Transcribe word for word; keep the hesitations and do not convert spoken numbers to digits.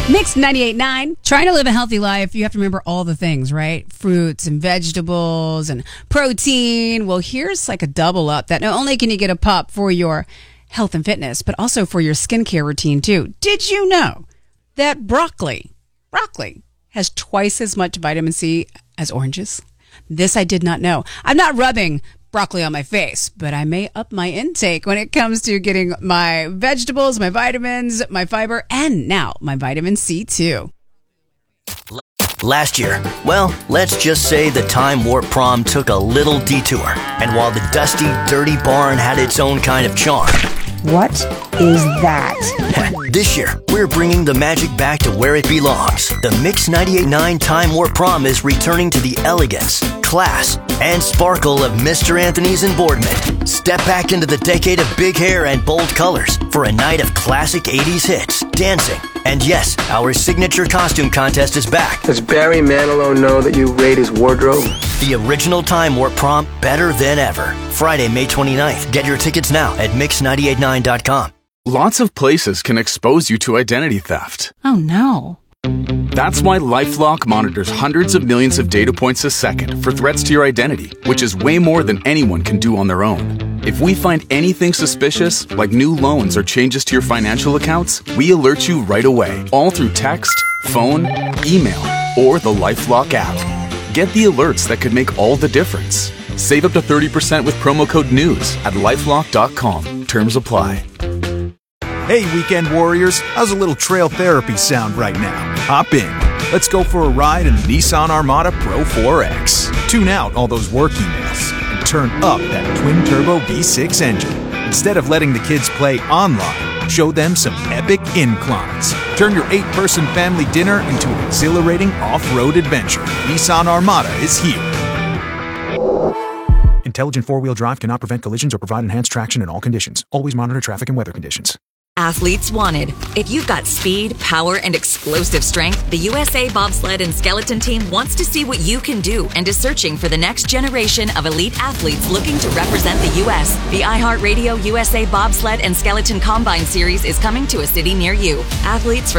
Mix ninety-eight point nine. Trying to live a healthy life, you have to remember all the things, right? Fruits and vegetables and protein. Well, here's like a double up that not only can you get a pup for your health and fitness, but also for your skincare routine too. Did you know that broccoli, broccoli has twice as much vitamin C as oranges? This I did not know. I'm not rubbing broccoli on my face, but I may up my intake when it comes to getting my vegetables, my vitamins, my fiber, and now my vitamin C too. Last year, well, let's just say the Time Warp Prom took a little detour. And while the dusty, dirty barn had its own kind of charm, what is that? This year, we're bringing the magic back to where it belongs. The Mix ninety-eight point nine Time Warp Prom is returning to the elegance, class, and sparkle of Mister Anthony's and Boardman. Step back into the decade of big hair and bold colors for a night of classic eighties hits, dancing, and yes, our signature costume contest is back. Does Barry Manilow know that you raid his wardrobe? The original Time Warp Prom, better than ever. Friday, May twenty-ninth. Get your tickets now at mix nine eight nine dot com. Lots of places can expose you to identity theft. Oh no. That's why LifeLock monitors hundreds of millions of data points a second for threats to your identity, which is way more than anyone can do on their own. If we find anything suspicious, like new loans or changes to your financial accounts, we alert you right away, all through text, phone, email, or the LifeLock app. Get the alerts that could make all the difference. Save up to thirty percent with promo code NEWS at lifelock dot com. Terms apply. Hey, weekend warriors, how's a little trail therapy sound right now? Hop in. Let's go for a ride in the Nissan Armada Pro four X. Tune out all those work emails and turn up that twin-turbo V six engine. Instead of letting the kids play online, show them some epic inclines. Turn your eight-person family dinner into an exhilarating off-road adventure. Nissan Armada is here. Intelligent four-wheel drive cannot prevent collisions or provide enhanced traction in all conditions. Always monitor traffic and weather conditions. Athletes wanted. If you've got speed, power, and explosive strength, the U S A Bobsled and Skeleton Team wants to see what you can do and is searching for the next generation of elite athletes looking to represent the U S The iHeartRadio U S A Bobsled and Skeleton Combine Series is coming to a city near you. Athletes from